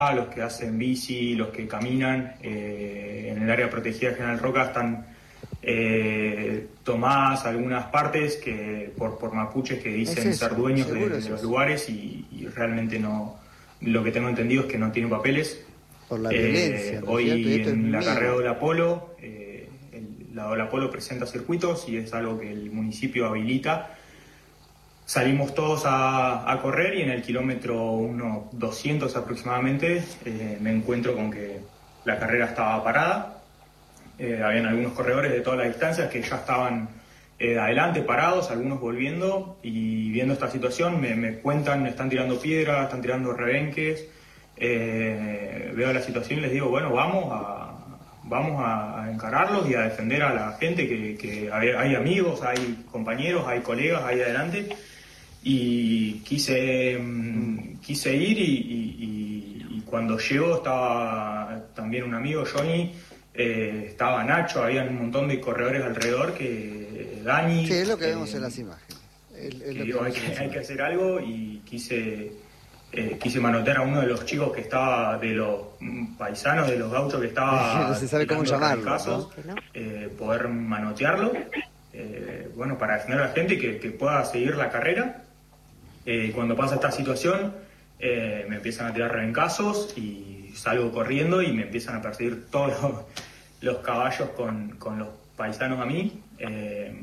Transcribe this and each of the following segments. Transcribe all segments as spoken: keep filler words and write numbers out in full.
los que hacen bici, los que caminan eh, en el área protegida de General Roca están eh, tomadas algunas partes que por, por mapuches que dicen es eso, ser dueños de, seguro de es los eso. lugares y, y realmente no, lo que tengo entendido es que no tienen papeles. Por la Eh, violencia, ¿no es hoy cierto? Y esto es en la mío. carrera Ola Polo, eh, el, la Ola Polo presenta circuitos y es algo que el municipio habilita. Salimos todos a, a correr y en el kilómetro uno doscientos aproximadamente eh, me encuentro con que la carrera estaba parada. Eh, habían algunos corredores de todas las distancias que ya estaban eh, adelante, parados, algunos volviendo, y viendo esta situación me, me cuentan, me están tirando piedras, están tirando rebenques. Eh, veo la situación y les digo, bueno, vamos a, vamos a, a encararlos y a defender a la gente, que, que hay, hay amigos, hay compañeros, hay colegas ahí adelante. Y quise, mm, quise ir y, y, y, y cuando llego estaba también un amigo, Johnny, eh, estaba Nacho, había un montón de corredores alrededor, que Dani... Sí, es lo que eh, vemos en las imágenes. Es, es que lo que digo, hay, vemos en las que, hay que imágenes. hacer algo y quise, eh, quise manotear a uno de los chicos que estaba, de los mm, paisanos, de los gauchos que estaba... No se sabe cómo tirando llamarlo, rebencazos, ¿no? eh, poder manotearlo, eh, bueno, para defender a la gente que, que pueda seguir la carrera. Eh, cuando pasa esta situación, eh, me empiezan a tirar rebencazos y salgo corriendo y me empiezan a perseguir todos los, los caballos con, con los paisanos a mí. Eh,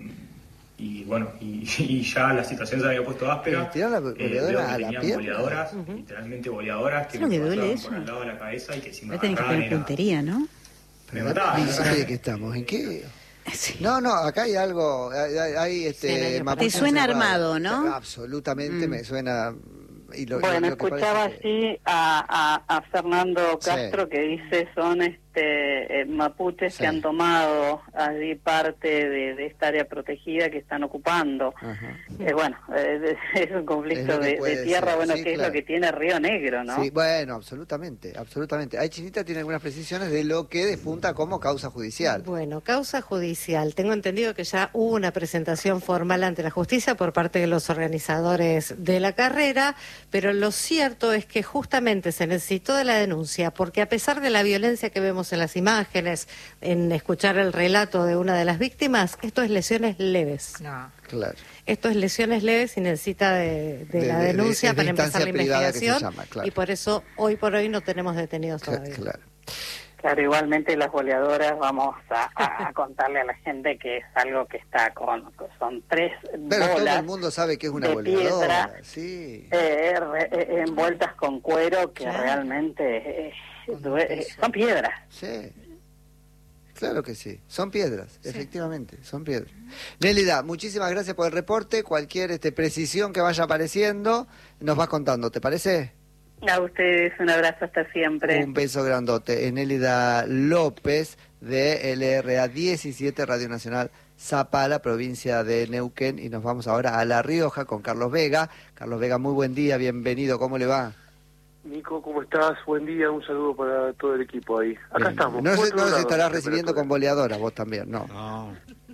y bueno, y, y ya la situación se había puesto áspera. ¿Tiraron la boleadora eh, veo que a la tenían pierna? boleadoras, Uh-huh. literalmente boleadoras, que Es lo me que duele pasaban eso. por el lado de la cabeza y que si me Va a tener que agarraban tener era- puntería, ¿no? me mataban. ¿De qué estamos? ¿En qué? Sí. No, no, acá hay algo, hay, hay- hay, este... Sí, no, no, mapuches te suena cerrados. armado, ¿no? Absolutamente Mm. me suena... Y lo, Bueno, y lo que escuchaba parece que- así a, a, a Fernando Sí. Castro que dice son este eh, mapuches Sí. que han tomado allí parte de, de esta área protegida que están ocupando. Ajá. Eh, bueno, eh, es un Es conflicto lo que de, puede de tierra, ser, bueno, sí, que es claro. lo que tiene Río Negro, ¿no? Sí, bueno, absolutamente, absolutamente. Ahí Chinita tiene algunas precisiones de lo que despunta como causa judicial. Bueno, causa judicial. Tengo entendido que ya hubo una presentación formal ante la justicia por parte de los organizadores de la carrera, pero lo cierto es que justamente se necesitó de la denuncia, porque a pesar de la violencia que vemos en las imágenes, en escuchar el relato de una de las víctimas, esto es lesiones leves. No. Claro. Esto es lesiones leves y necesita de, de De- la de- de- denuncia es de para empezar la instancia privada que se investigación llama, claro. y por eso hoy por hoy no tenemos detenidos Cla- todavía. Claro. Claro, igualmente las boleadoras, vamos a, a- a contarle a la gente que es algo que está con, son tres Pero todo bolas el mundo sabe que es una de boleadora, piedra, sí. eh, re- eh, envueltas con cuero que Claro. realmente eh, Con due- eh, peso. son piedras. Sí. Claro que sí, son piedras, efectivamente, son piedras. Nélida, muchísimas gracias por el reporte, cualquier este, precisión que vaya apareciendo, nos vas contando, ¿te parece? A ustedes un abrazo hasta siempre. Un beso grandote. Es Nélida López de L R A diecisiete, Radio Nacional Zapala, provincia de Neuquén, y nos vamos ahora a La Rioja con Carlos Vega. Carlos Vega, muy buen día, bienvenido, ¿cómo le va? Nico, ¿cómo estás? Buen día, un saludo para todo el equipo ahí. Acá Bien. estamos. No, se- cuatro no los grados estarás de recibiendo con temperatura. boleadoras, vos también, no. No.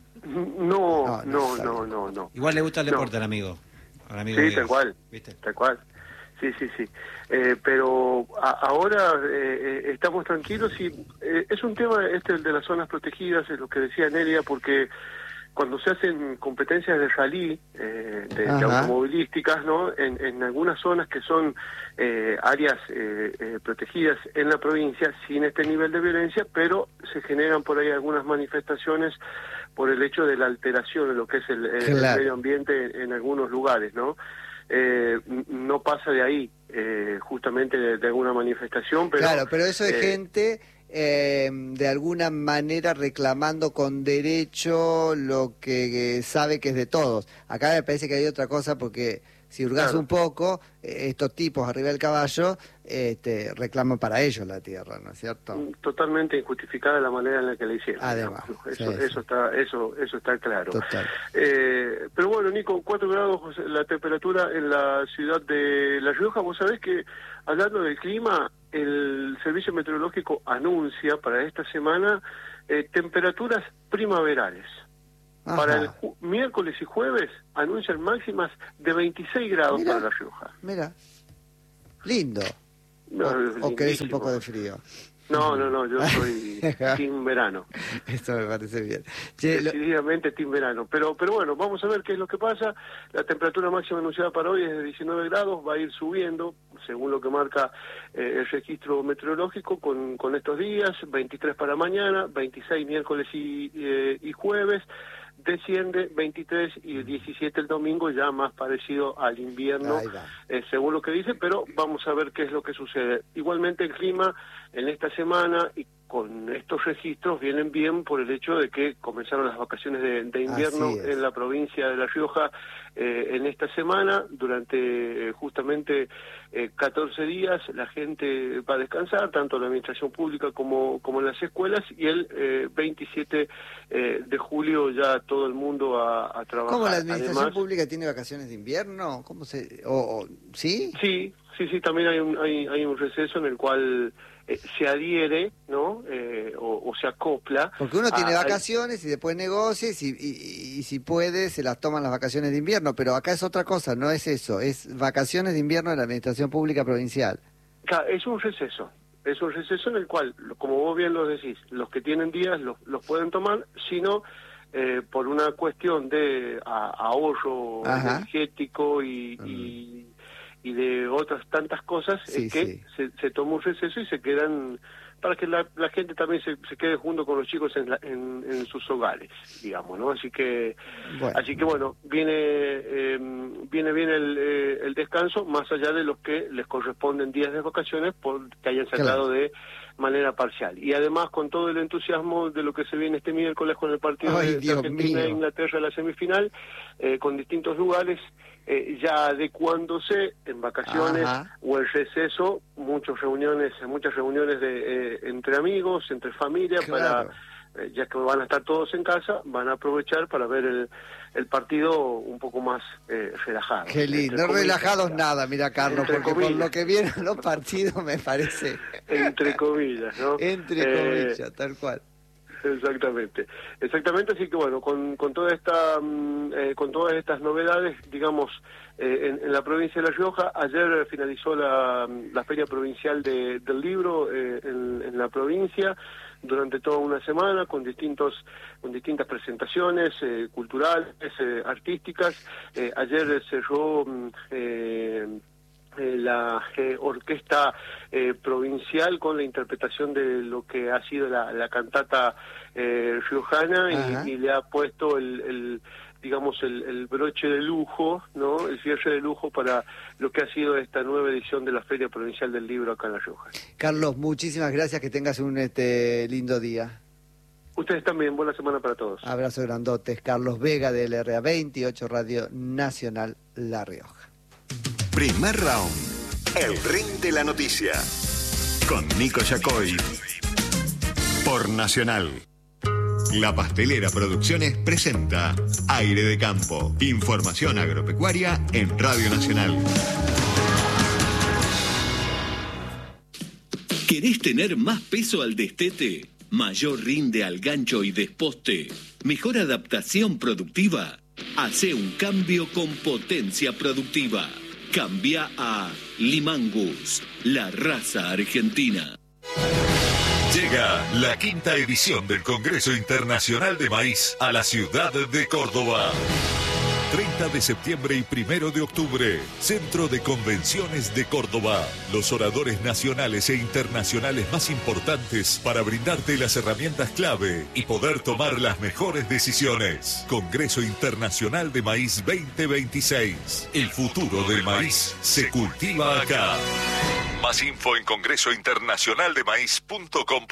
No, No, no, no, está no, bien. no, no. Igual le gusta el No. deporte al amigo. Al amigo Sí, Díaz. tal cual, ¿Viste? tal cual. Sí, sí, sí. Eh, pero a- ahora eh, eh, estamos tranquilos y eh, es un tema este el de las zonas protegidas, es lo que decía Nelia, porque cuando se hacen competencias de rally, eh, de, de Ajá. automovilísticas, ¿no? En, en algunas zonas que son eh, áreas eh, eh, protegidas en la provincia, sin este nivel de violencia, pero se generan por ahí algunas manifestaciones por el hecho de la alteración de lo que es el, el Claro. medio ambiente en, en algunos lugares, ¿no? Eh, n- no pasa de ahí, eh, justamente de, de alguna manifestación, pero... Claro, pero eso es eh, gente eh, de alguna manera reclamando con derecho lo que eh, sabe que es de todos. Acá me parece que hay otra cosa porque si hurgas Claro. un poco, eh, estos tipos arriba del caballo este, reclaman para ellos la tierra, ¿no es cierto? totalmente injustificada la manera en la que la hicieron. Además, digamos, ¿no? Eso, sí, sí. eso está, eso, eso está claro. Total. Eh, pero bueno, Nico, cuatro grados la temperatura en la ciudad de La Rioja. Vos sabés que, hablando del clima, el Servicio Meteorológico anuncia para esta semana eh, temperaturas primaverales. Ajá. Para el ju- miércoles y jueves anuncian máximas de veintiséis grados Mira. para La Rioja. Mira, lindo. No, ¿O, o querés un lindísimo. poco de frío? No, no, no, yo soy team verano. Eso me parece bien. Che, lo- Decididamente team verano. Pero pero bueno, vamos a ver qué es lo que pasa. La temperatura máxima anunciada para hoy es de diecinueve grados, va a ir subiendo, según lo que marca eh, el registro meteorológico, con, con estos días, veintitrés para mañana, veintiséis miércoles y, eh, y jueves, desciende veintitrés y diecisiete el domingo, ya más parecido al invierno, Ahí va. eh, según lo que dice, pero vamos a ver qué es lo que sucede. Igualmente el clima en esta semana y con estos registros vienen bien por el hecho de que comenzaron las vacaciones de, de invierno Así es. en la provincia de La Rioja eh, en esta semana. Durante eh, justamente eh, catorce días la gente va a descansar, tanto la administración pública como, como en las escuelas, y el eh, veintisiete eh, de julio ya todo el mundo a, a trabajar. ¿Cómo la administración Además, pública tiene vacaciones de invierno? ¿Cómo se...? O, o- ¿Sí? Sí, sí, sí, también hay un, hay, hay un receso en el cual eh, se adhiere, ¿no? Eh, o, o se acopla. Porque uno tiene a- vacaciones y después negocios y, y, y si puede se las toman las vacaciones de invierno, pero acá es otra cosa, no es eso, es vacaciones de invierno de la Administración Pública Provincial. Claro, es un receso. Es un receso en el cual, como vos bien lo decís, los que tienen días los, los pueden tomar, sino eh, por una cuestión de a- ahorro Ajá. energético y, y, y de otras tantas cosas, Sí, es que sí. se, se toma un receso y se quedan, para que la, la gente también se, se quede junto con los chicos en, la- en, en sus hogares, digamos, ¿no? Así que, Bueno. así que bueno, viene eh, viene bien el, eh, el descanso, más allá de los que les corresponden días de vacaciones porque hayan sacado Claro. de manera parcial. Y además con todo el entusiasmo de lo que se viene este miércoles con el partido Ay, de, de Dios Argentina e mío. Inglaterra, la semifinal, eh, con distintos lugares, eh, ya adecuándose en vacaciones Ajá. o en receso, muchas reuniones, muchas reuniones de eh, entre amigos, entre familia, Claro. para eh, ya que van a estar todos en casa, van a aprovechar para ver el, el partido un poco más eh, relajado. Qué lindo, Entre no comillas, relajados claro. nada, mira Carlos, Entre porque por comillas. lo que vieron los partidos me parece, Entre comillas, ¿no? entre Eh, comillas, tal cual. Exactamente, exactamente, así que bueno, con, con toda esta, mm, eh, con todas estas novedades, digamos, eh, en, en la provincia de La Rioja, ayer finalizó la, la Feria Provincial de- del Libro eh, en, en la provincia durante toda una semana con distintos, con distintas presentaciones eh, culturales, eh, artísticas. Eh, ayer cerró mm, eh, eh, la eh, orquesta eh, provincial con la interpretación de lo que ha sido la, la cantata eh, riojana Ajá. y, y le ha puesto el, el digamos el, el broche de lujo, ¿no? El cierre de lujo para lo que ha sido esta nueva edición de la Feria Provincial del Libro acá en La Rioja. Carlos, muchísimas gracias, que tengas un este lindo día. Ustedes también, buena semana para todos. Abrazo grandotes. Carlos Vega de L R A veintiocho Radio Nacional La Rioja. Primer round. El ring de la noticia. Con Nico Yacoy. Por Nacional. La Pastelera Producciones presenta Aire de Campo. Información agropecuaria en Radio Nacional. ¿Querés tener más peso al destete? ¿Mayor rinde al gancho y desposte? ¿Mejor adaptación productiva? Hacé un cambio con potencia productiva. Cambia a Limangus, la raza argentina. Llega la quinta edición del Congreso Internacional de Maíz a la ciudad de Córdoba. treinta de septiembre y primero de octubre, Centro de Convenciones de Córdoba. Los oradores nacionales e internacionales más importantes para brindarte las herramientas clave y poder tomar las mejores decisiones. Congreso Internacional de Maíz veinte veintiséis. El futuro del maíz se cultiva acá. Más info en congreso internacional de maíz punto com.